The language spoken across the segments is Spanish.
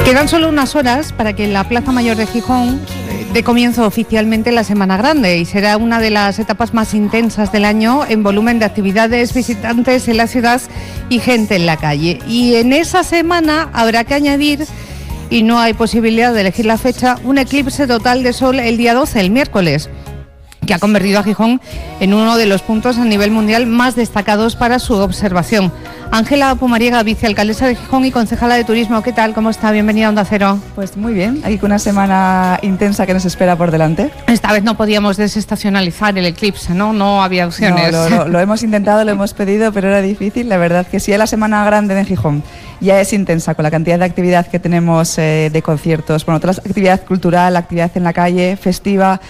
Quedan solo unas horas para que la Plaza Mayor de Gijón dé comienzo oficialmente la Semana Grande y será una de las etapas más intensas del año en volumen de actividades, visitantes en la ciudad y gente en la calle. Y en esa semana habrá que añadir, y no hay posibilidad de elegir la fecha, un eclipse total de sol el día 12, el miércoles, que ha convertido a Gijón en uno de los puntos a nivel mundial más destacados para su observación. Ángela Pumariega, vicealcaldesa de Gijón y concejala de Turismo, ¿qué tal? ¿Cómo está? Bienvenida a Onda Cero. Pues muy bien, aquí con una semana intensa que nos espera por delante. Esta vez no podíamos desestacionalizar el eclipse, ¿no? No había opciones. No, lo hemos intentado, lo hemos pedido, pero era difícil. La verdad que si la Semana Grande de Gijón ya es intensa con la cantidad de actividad que tenemos de conciertos, bueno, toda la actividad cultural, actividad en la calle, festiva,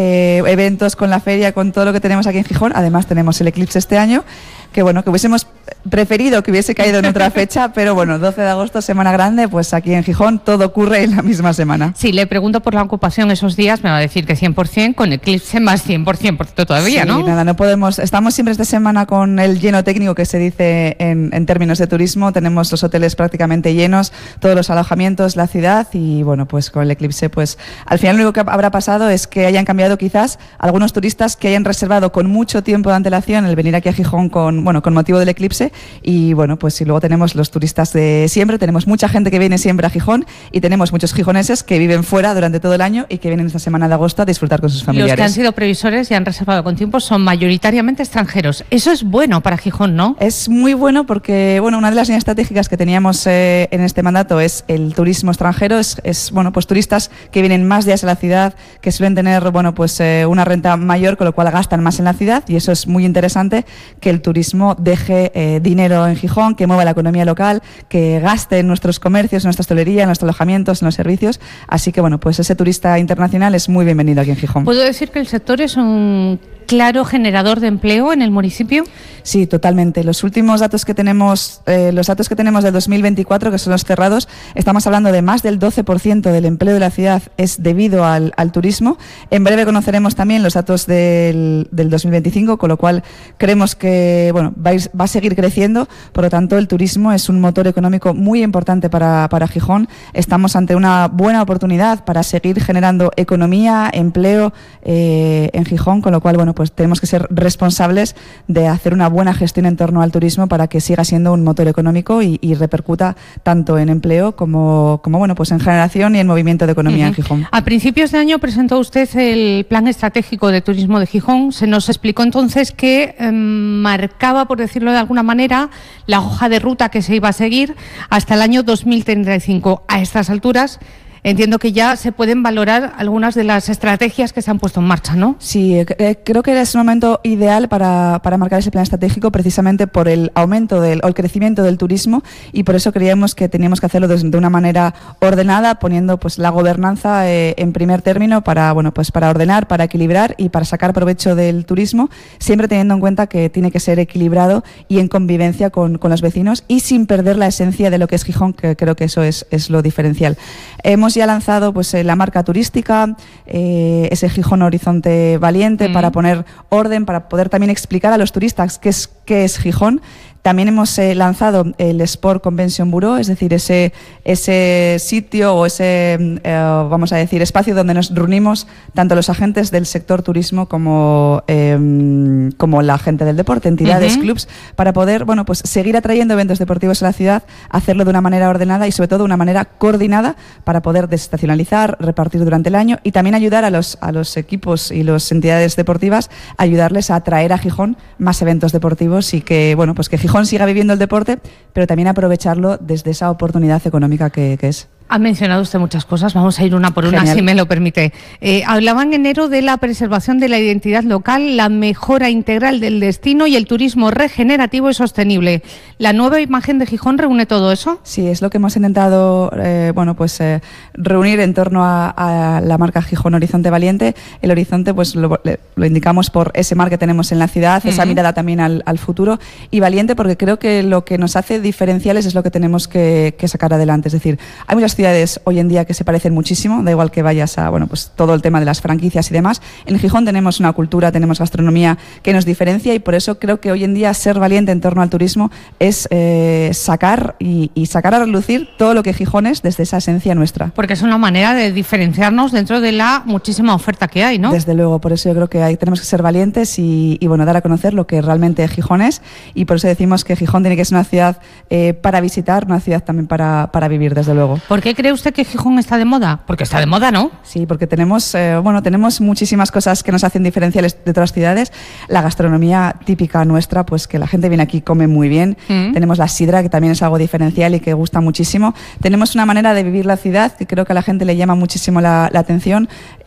eventos con la feria, con todo lo que tenemos aquí en Gijón. Además tenemos el eclipse este año, que bueno, que hubiésemos preferido que hubiese caído en otra fecha, pero bueno, 12 de agosto, Semana Grande, pues aquí en Gijón todo ocurre en la misma semana. Sí, le pregunto por la ocupación esos días, me va a decir que 100%, con eclipse más 100% por cierto todavía, sí, ¿no? Nada, no podemos, estamos siempre esta semana con el lleno técnico que se dice en términos de turismo, tenemos los hoteles prácticamente llenos, todos los alojamientos, la ciudad, y bueno, pues con el eclipse, pues al final lo único que habrá pasado es que hayan cambiado quizás algunos turistas que hayan reservado con mucho tiempo de antelación el venir aquí a Gijón con motivo del eclipse, y bueno, pues si luego tenemos los turistas de siempre, tenemos mucha gente que viene siempre a Gijón y tenemos muchos gijoneses que viven fuera durante todo el año y que vienen esta semana de agosto a disfrutar con sus familiares. Los que han sido previsores y han reservado con tiempo son mayoritariamente extranjeros. Eso es bueno para Gijón, ¿no? Es muy bueno porque, bueno, una de las líneas estratégicas que teníamos en este mandato es el turismo extranjero, es bueno, pues turistas que vienen más días a la ciudad, que suelen tener, bueno, pues una renta mayor, con lo cual gastan más en la ciudad, y eso es muy interesante, que el turismo deje dinero en Gijón, que mueva la economía local, que gaste en nuestros comercios, en nuestra hostelería, en nuestros alojamientos, en los servicios. Así que bueno, pues ese turista internacional es muy bienvenido aquí en Gijón. ¿Puedo decir que el sector es un claro generador de empleo en el municipio? Sí, totalmente. Los últimos datos que tenemos, los datos que tenemos del 2024, que son los cerrados, estamos hablando de más del 12% del empleo de la ciudad es debido al turismo. En breve conoceremos también los datos del 2025, con lo cual creemos que bueno, va a seguir creciendo. Por lo tanto, el turismo es un motor económico muy importante para Gijón. Estamos ante una buena oportunidad para seguir generando economía, empleo en Gijón, con lo cual bueno, pues tenemos que ser responsables de hacer una buena gestión en torno al turismo para que siga siendo un motor económico y repercuta tanto en empleo como bueno, pues en generación y en movimiento de economía en Gijón. A principios de año presentó usted el Plan Estratégico de Turismo de Gijón. Se nos explicó entonces que marcaba, por decirlo de alguna manera, la hoja de ruta que se iba a seguir hasta el año 2035. A estas alturas entiendo que ya se pueden valorar algunas de las estrategias que se han puesto en marcha, ¿no? Sí, creo que es un momento ideal para marcar ese plan estratégico, precisamente por el aumento o el crecimiento del turismo, y por eso creíamos que teníamos que hacerlo de una manera ordenada, poniendo pues la gobernanza en primer término para bueno, pues para ordenar, para equilibrar y para sacar provecho del turismo, siempre teniendo en cuenta que tiene que ser equilibrado y en convivencia con los vecinos y sin perder la esencia de lo que es Gijón, que creo que eso es lo diferencial. Hemos ya lanzado pues la marca turística, ese Gijón Horizonte Valiente, para poner orden, para poder también explicar a los turistas qué es Gijón. También hemos lanzado el Sport Convention Bureau, es decir, ese sitio o ese, vamos a decir, espacio donde nos reunimos tanto los agentes del sector turismo como la gente del deporte, entidades, clubs, para poder bueno, pues seguir atrayendo eventos deportivos a la ciudad, hacerlo de una manera ordenada y sobre todo de una manera coordinada para poder desestacionalizar, repartir durante el año y también ayudar a los equipos y las entidades deportivas, ayudarles a atraer a Gijón más eventos deportivos y que bueno, pues que Gijón siga viviendo el deporte, pero también aprovecharlo desde esa oportunidad económica que es. Ha mencionado usted muchas cosas, vamos a ir una por una. Genial. Si me lo permite. Hablaba en enero de la preservación de la identidad local, la mejora integral del destino y el turismo regenerativo y sostenible. ¿La nueva imagen de Gijón reúne todo eso? Sí, es lo que hemos intentado reunir en torno a la marca Gijón Horizonte Valiente. El horizonte pues lo indicamos por ese mar que tenemos en la ciudad, esa mirada también al futuro, y valiente porque creo que lo que nos hace diferenciales es lo que tenemos que sacar adelante. Es decir, hay muchas ciudades hoy en día que se parecen muchísimo, da igual que vayas a, bueno, pues todo el tema de las franquicias y demás. En Gijón tenemos una cultura, tenemos gastronomía que nos diferencia, y por eso creo que hoy en día ser valiente en torno al turismo es sacar a relucir todo lo que Gijón es desde esa esencia nuestra. Porque es una manera de diferenciarnos dentro de la muchísima oferta que hay, ¿no? Desde luego, por eso yo creo que tenemos que ser valientes y bueno, dar a conocer lo que realmente Gijón es, y por eso decimos que Gijón tiene que ser una ciudad para visitar, una ciudad también para vivir, desde luego. ¿Por qué cree usted que Gijón está de moda? Porque está de moda, ¿no? Sí, porque tenemos muchísimas cosas que nos hacen diferenciales de otras ciudades. La gastronomía típica nuestra, pues que la gente viene aquí y come muy bien. Tenemos la sidra, que también es algo diferencial y que gusta muchísimo. Tenemos una manera de vivir la ciudad que creo que a la gente le llama muchísimo la atención.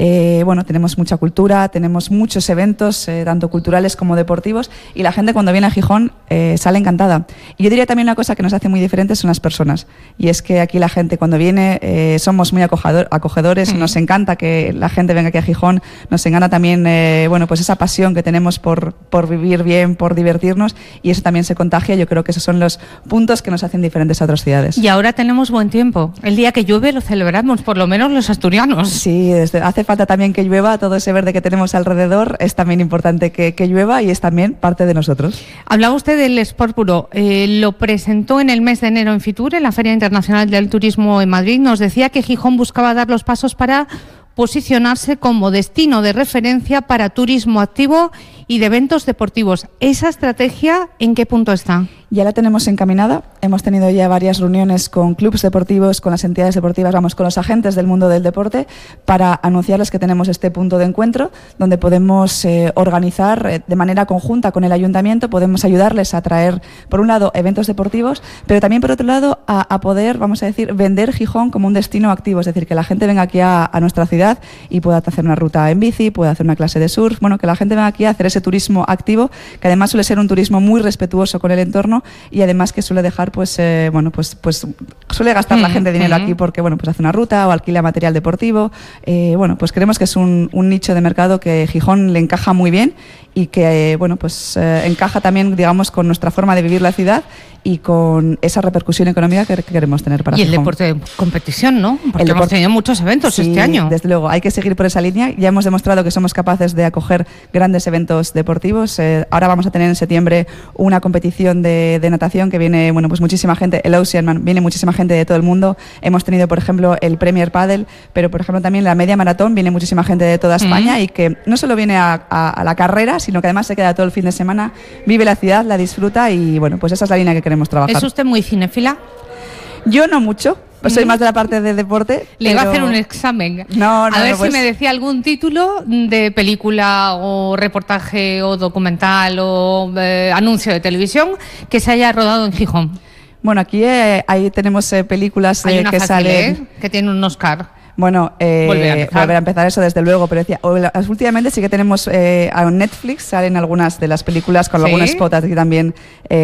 Tenemos mucha cultura, tenemos muchos eventos, tanto culturales como deportivos, y la gente cuando viene a Gijón sale encantada. Y yo diría también una cosa que nos hace muy diferentes son las personas, y es que aquí la gente cuando viene somos muy acogedores, nos encanta que la gente venga aquí a Gijón, nos encanta también pues esa pasión que tenemos por vivir bien, por divertirnos, y eso también se contagia. Yo creo que esos son los puntos que nos hacen diferentes a otras ciudades. Y ahora tenemos buen tiempo. El día que llueve lo celebramos, por lo menos los asturianos. Sí, hace falta también que llueva. Todo ese verde que tenemos alrededor es también importante que llueva, y es también parte de nosotros. Hablaba usted del Sport Bureau. Lo presentó en el mes de enero en Fitur, en la Feria Internacional del Turismo en Madrid. Nos decía que Gijón buscaba dar los pasos para posicionarse como destino de referencia para turismo activo y de eventos deportivos. ¿Esa estrategia en qué punto está? Ya la tenemos encaminada. Hemos tenido ya varias reuniones con clubes deportivos, con las entidades deportivas, con los agentes del mundo del deporte, para anunciarles que tenemos este punto de encuentro donde podemos organizar de manera conjunta con el ayuntamiento, podemos ayudarles a traer, por un lado, eventos deportivos, pero también, por otro lado, a poder, vender Gijón como un destino activo, es decir, que la gente venga aquí a nuestra ciudad y pueda hacer una ruta en bici, pueda hacer una clase de surf, que la gente venga aquí a hacer ese turismo activo, que además suele ser un turismo muy respetuoso con el entorno, y además que suele dejar suele gastar la gente dinero aquí porque hace una ruta o alquila material deportivo. Pues creemos que es un nicho de mercado que Gijón le encaja muy bien, y que encaja también, digamos, con nuestra forma de vivir la ciudad y con esa repercusión económica que queremos tener para Gijón. Y el deporte de competición, ¿no? Porque hemos tenido muchos eventos este año. Desde luego, hay que seguir por esa línea. Ya hemos demostrado que somos capaces de acoger grandes eventos deportivos. Ahora vamos a tener en septiembre una competición de natación que viene, muchísima gente, el Oceanman, viene muchísima gente de todo el mundo. Hemos tenido, por ejemplo, el Premier Padel, pero, por ejemplo, también la media maratón, viene muchísima gente de toda España, y que no solo viene a la carrera, sino que además se queda todo el fin de semana, vive la ciudad, la disfruta, y esa es la línea que queremos trabajar. ¿Es usted muy cinéfila? Yo no mucho. Soy más de la parte de deporte. Le iba a hacer un examen. No, a ver si me decía algún título de película o reportaje o documental o anuncio de televisión que se haya rodado en Gijón. Bueno, aquí ahí tenemos películas Hay una que fácil, salen... que tiene un Oscar. Volver a empezar eso, desde luego, pero decía, últimamente sí que tenemos a Netflix, salen algunas de las películas con algún spot aquí también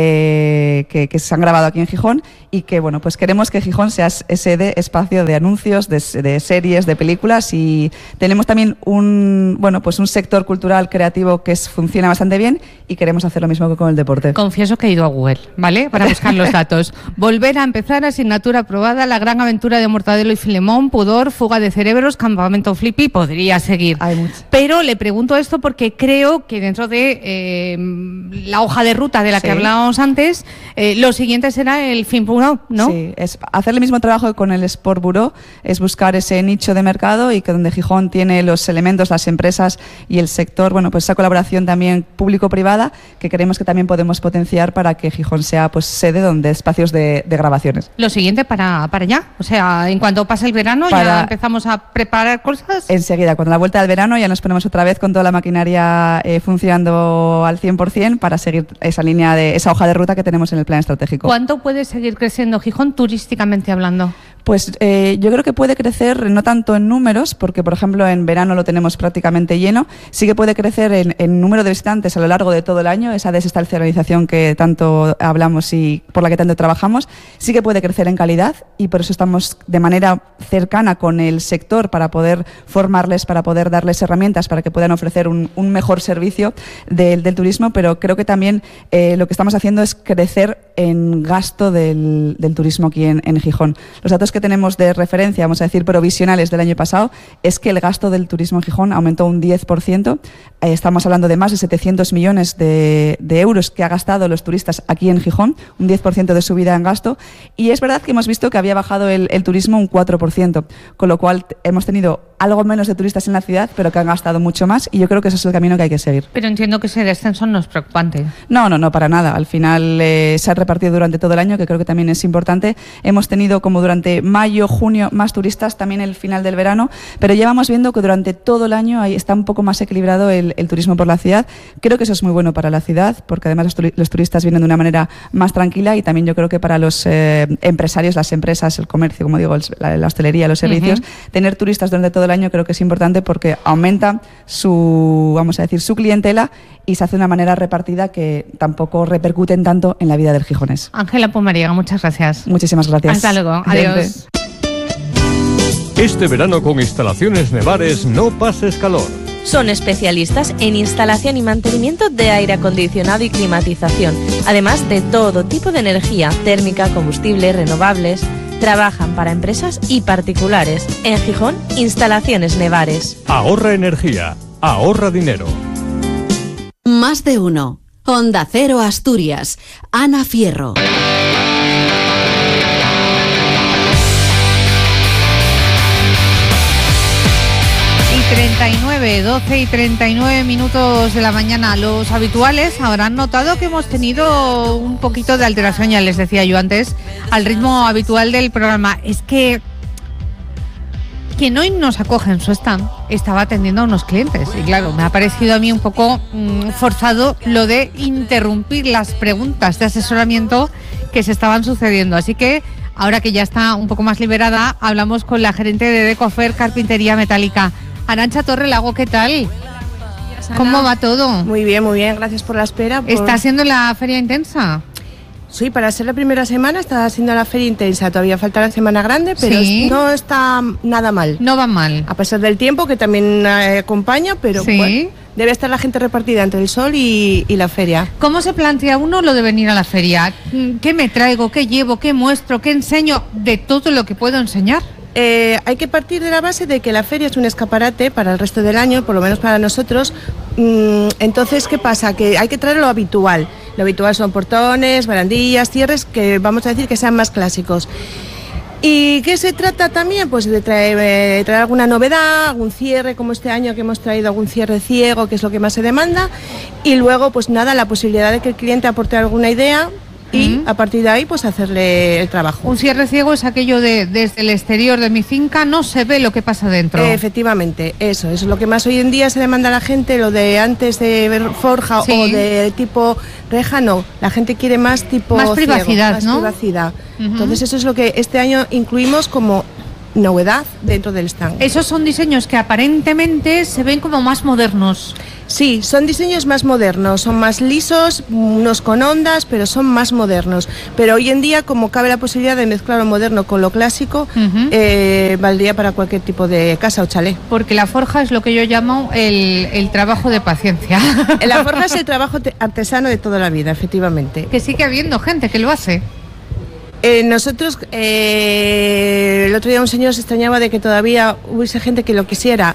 que se han grabado aquí en Gijón, y que queremos que Gijón sea ese espacio de anuncios, de series, de películas, y tenemos también un sector cultural creativo que funciona bastante bien, y queremos hacer lo mismo que con el deporte. Confieso que he ido a Google, ¿vale? Para buscar los datos. Volver a empezar, asignatura aprobada, La gran aventura de Mortadelo y Filemón, Pudor, Fuga de cerebros, Campamento Flippy, podría seguir. Pero le pregunto esto porque creo que dentro de la hoja de ruta de la que hablábamos antes, lo siguiente será el Film Bureau, ¿no? Sí, es hacer el mismo trabajo que con el Sport Bureau, es buscar ese nicho de mercado, y que donde Gijón tiene los elementos, las empresas y el sector, esa colaboración también público-privada, que creemos que también podemos potenciar para que Gijón sea sede de espacios de grabaciones. Lo siguiente para allá, o sea, en cuanto pase el verano ya empezamos a preparar cosas. Enseguida, cuando la vuelta del verano ya nos ponemos otra vez con toda la maquinaria funcionando al 100% para seguir esa línea esa hoja de ruta que tenemos en el plan estratégico. ¿Cuánto puede seguir creciendo Gijón turísticamente hablando? Pues yo creo que puede crecer no tanto en números, porque por ejemplo en verano lo tenemos prácticamente lleno. Sí que puede crecer en número de visitantes a lo largo de todo el año, esa desestacionalización que tanto hablamos y por la que tanto trabajamos. Sí que puede crecer en calidad, y por eso estamos de manera cercana con el sector para poder formarles, para poder darles herramientas para que puedan ofrecer un mejor servicio del turismo. Pero creo que también lo que estamos haciendo es crecer en gasto del turismo aquí en Gijón. Los datos que que tenemos de referencia, vamos a decir, provisionales del año pasado, es que el gasto del turismo en Gijón aumentó un 10%. Estamos hablando de más de 700 millones de euros que ha gastado los turistas aquí en Gijón, un 10% de subida en gasto. Y es verdad que hemos visto que había bajado el turismo un 4%, con lo cual hemos tenido algo menos de turistas en la ciudad, pero que han gastado mucho más, y yo creo que ese es el camino que hay que seguir. Pero entiendo que ese descenso no es preocupante. No, para nada. Al final se ha repartido durante todo el año, que creo que también es importante. Hemos tenido como durante mayo, junio, más turistas, también el final del verano, pero ya vamos viendo que durante todo el año ahí está un poco más equilibrado el turismo por la ciudad. Creo que eso es muy bueno para la ciudad, porque además los turistas vienen de una manera más tranquila, y también yo creo que para los empresarios, las empresas, el comercio, como digo, la hostelería, los servicios, tener turistas durante todo el año creo que es importante, porque aumenta su, vamos a decir, su clientela, y se hace de una manera repartida que tampoco repercuten tanto en la vida del gijonés. Ángela Pumariega, muchas gracias. Muchísimas gracias. Hasta luego. Adiós. Este verano con Instalaciones Nevares no pases calor. Son especialistas en instalación y mantenimiento de aire acondicionado y climatización, además de todo tipo de energía, térmica, combustible, renovables. Trabajan para empresas y particulares. En Gijón, Instalaciones Nevares. Ahorra energía, ahorra dinero. Más de uno. Onda Cero Asturias. Ana Fierro. Y 39, 12 y 39 minutos de la mañana. Los habituales habrán notado que hemos tenido un poquito de alteración, ya les decía yo antes, al ritmo habitual del programa. Es que quien hoy nos acoge en su stand estaba atendiendo a unos clientes, y claro, me ha parecido a mí un poco forzado lo de interrumpir las preguntas de asesoramiento que se estaban sucediendo. Así que ahora que ya está un poco más liberada, hablamos con la gerente de Decofer Carpintería Metálica, Arantxa Torrelago. ¿Qué tal? ¿Cómo va todo? Muy bien, gracias por la espera. ¿Está siendo la feria intensa? Sí, para ser la primera semana está siendo la feria intensa. Todavía falta la semana grande, pero no está nada mal. No va mal. A pesar del tiempo, que también acompaña, pero bueno, debe estar la gente repartida entre el sol y la feria. ¿Cómo se plantea uno lo de venir a la feria? ¿Qué me traigo? ¿Qué llevo? ¿Qué muestro? ¿Qué enseño? De todo lo que puedo enseñar. Hay que partir de la base de que la feria es un escaparate para el resto del año, por lo menos para nosotros. Entonces, ¿qué pasa? Que hay que traer lo habitual. Lo habitual son portones, barandillas, cierres, que vamos a decir que sean más clásicos. ¿Y qué se trata también? Pues de traer alguna novedad, algún cierre, como este año que hemos traído algún cierre ciego, que es lo que más se demanda. Y luego, pues nada, la posibilidad de que el cliente aporte alguna idea, y a partir de ahí pues hacerle el trabajo. Un cierre ciego es aquello de desde el exterior de mi finca no se ve lo que pasa dentro. Efectivamente, eso es lo que más hoy en día se demanda a la gente. Lo de antes de ver forja o de tipo reja, no, la gente quiere más tipo más privacidad, ciego, más privacidad. Entonces eso es lo que este año incluimos como novedad dentro del stand. Esos son diseños que aparentemente se ven como más modernos. Sí, son diseños más modernos, son más lisos, unos con ondas, pero son más modernos. Pero hoy en día, como cabe la posibilidad de mezclar lo moderno con lo clásico, valdría para cualquier tipo de casa o chalet. Porque la forja es lo que yo llamo el trabajo de paciencia. La forja es el trabajo artesano de toda la vida, efectivamente. Que sigue habiendo gente que lo hace. Nosotros, el otro día un señor se extrañaba de que todavía hubiese gente que lo quisiera.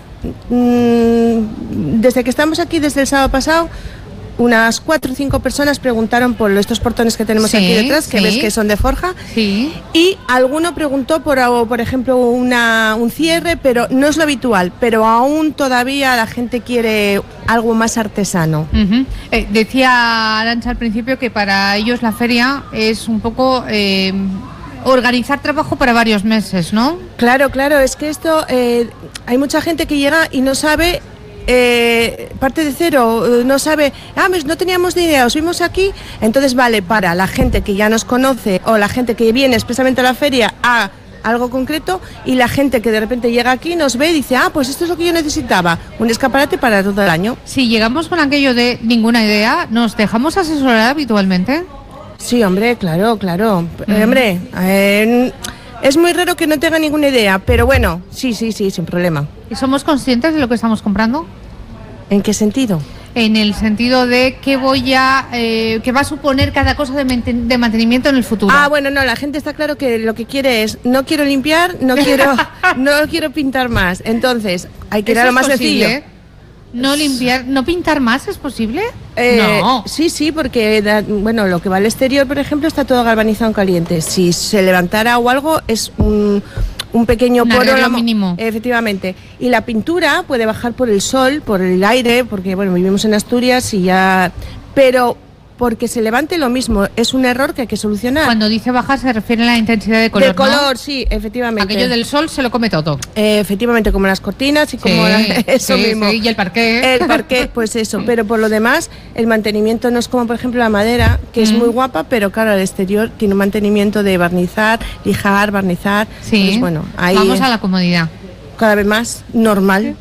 Desde que estamos aquí, desde el sábado pasado, unas 4 o 5 personas preguntaron por estos portones que tenemos aquí detrás, que ves que son de forja. Sí. Y alguno preguntó por ejemplo, un cierre, pero no es lo habitual, pero aún todavía la gente quiere algo más artesano. Decía Arantxa al principio que para ellos la feria es un poco organizar trabajo para varios meses, ¿no? Claro, es que esto, hay mucha gente que llega y no sabe, parte de cero, no sabe, no teníamos ni idea, os vimos aquí. Entonces vale para la gente que ya nos conoce o la gente que viene expresamente a la feria a algo concreto, y la gente que de repente llega aquí, nos ve y dice, pues esto es lo que yo necesitaba, un escaparate para todo el año. Si llegamos con aquello de ninguna idea, ¿nos dejamos asesorar habitualmente? Sí, hombre, claro. Hombre, es muy raro que no tenga ninguna idea, pero bueno, sí, sin problema. ¿Y somos conscientes de lo que estamos comprando? ¿En qué sentido? en el sentido de qué qué va a suponer cada cosa de mantenimiento en el futuro. Bueno, no, la gente está claro que lo que quiere es, no quiero limpiar, no quiero pintar más. Entonces, hay que ir a lo más sencillo. No limpiar, no pintar más, ¿es posible? No. Sí, porque lo que va al exterior, por ejemplo, está todo galvanizado en caliente. Si se levantara o algo, es un pequeño poro, lo mínimo. Efectivamente. Y la pintura puede bajar por el sol, por el aire, porque vivimos en Asturias y ya, pero porque se levante lo mismo, es un error que hay que solucionar. Cuando dice bajar se refiere a la intensidad de color, del color, ¿no? Sí, efectivamente. Aquello del sol se lo come todo. Efectivamente, como las cortinas y como eso mismo. Sí, y el parqué. El parqué, pues eso. Pero por lo demás, el mantenimiento no es como, por ejemplo, la madera, que es muy guapa, pero claro, al exterior tiene un mantenimiento de barnizar, lijar, barnizar. Sí, pues ahí vamos a la comodidad. Cada vez más normal.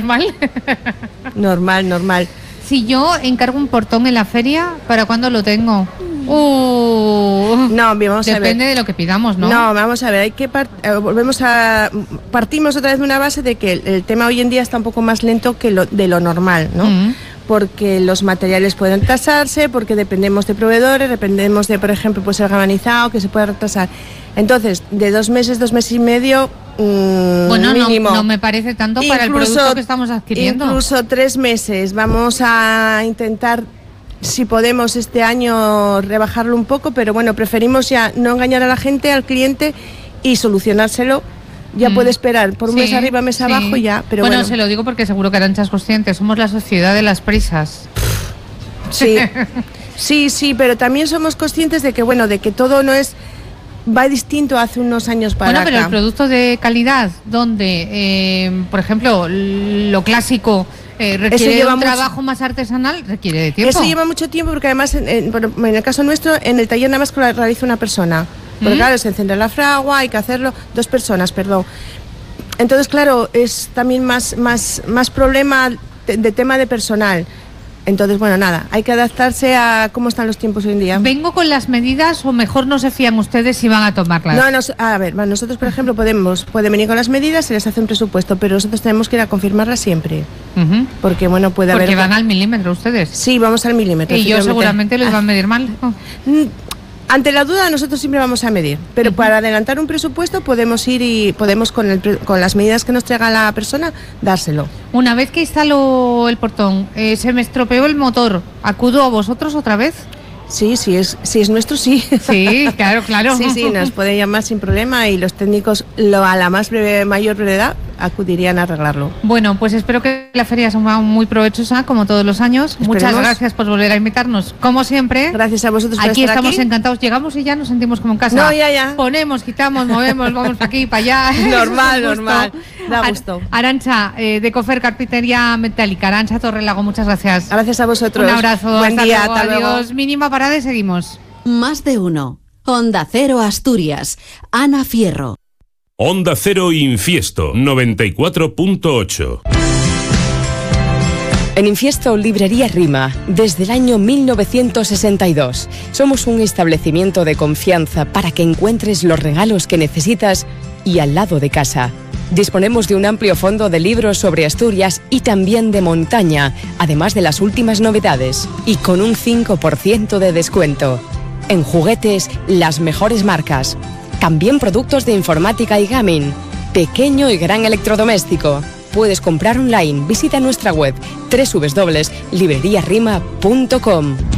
Normal. Si yo encargo un portón en la feria, ¿para cuándo lo tengo? No, vamos a ver. Depende de lo que pidamos, ¿no? No, vamos a ver, hay que partimos otra vez de una base de que el tema hoy en día está un poco más lento que de lo normal, ¿no? Porque los materiales pueden retrasarse, porque dependemos de proveedores, dependemos de, por ejemplo, pues el galvanizado, que se puede retrasar. Entonces, de 2 meses, 2 meses y medio, mínimo. No me parece tanto para el producto que estamos adquiriendo. Incluso 3 meses. Vamos a intentar, si podemos, este año rebajarlo un poco, pero preferimos ya no engañar a la gente, al cliente, y solucionárselo. Ya puede esperar por un mes arriba, mes abajo, ya. Pero bueno, se lo digo porque seguro que Arantxa es consciente. Somos la sociedad de las prisas. Sí, pero también somos conscientes de que todo no es... Va distinto hace unos años para acá. Pero el producto de calidad, donde, por ejemplo, lo clásico requiere un trabajo más artesanal, requiere de tiempo. Eso lleva mucho tiempo porque además, en el caso nuestro, en el taller nada más que lo realiza una persona. Porque claro, se enciende la fragua, hay que hacerlo, 2 personas, perdón. Entonces, claro, es también más problema de tema de personal. Entonces, hay que adaptarse a cómo están los tiempos hoy en día. ¿Vengo con las medidas o mejor no se fían ustedes si van a tomarlas? Nosotros, por ejemplo, pueden venir con las medidas, se les hace un presupuesto, pero nosotros tenemos que ir a confirmarlas siempre. Porque, puede haber... Porque van al milímetro ustedes. Sí, vamos al milímetro. Y yo seguramente les van a medir mal. Ante la duda, nosotros siempre vamos a medir, pero para adelantar un presupuesto podemos ir y podemos con las medidas que nos traiga la persona, dárselo. Una vez que instalo el portón, se me estropeó el motor, ¿acudo a vosotros otra vez? Sí, si es nuestro, sí. Sí, claro. Sí, nos pueden llamar sin problema y los técnicos a la mayor brevedad acudirían a arreglarlo. Bueno, pues espero que la feria sea muy provechosa, como todos los años. Esperemos. Muchas gracias por volver a invitarnos, como siempre. Gracias a vosotros por estar aquí. Estamos encantados. Llegamos y ya nos sentimos como en casa. No, ya. Ponemos, quitamos, movemos, vamos para aquí, para allá. Normal. Da gusto. Arantxa, de Cofer Carpintería Metálica. Arantxa Torrelago, muchas gracias. Gracias a vosotros. Un abrazo. Buen día, hasta luego. luego. Adiós. Mínima parada y seguimos. Más de uno. Onda Cero Asturias. Ana Fierro. Onda Cero Infiesto 94.8. En Infiesto, Librería Rima, desde el año 1962. Somos un establecimiento de confianza para que encuentres los regalos que necesitas y al lado de casa. Disponemos de un amplio fondo de libros sobre Asturias y también de montaña, además de las últimas novedades, y con un 5% de descuento. En juguetes, las mejores marcas. También productos de informática y gaming. Pequeño y gran electrodoméstico. Puedes comprar online. Visita nuestra web www.libreriarima.com.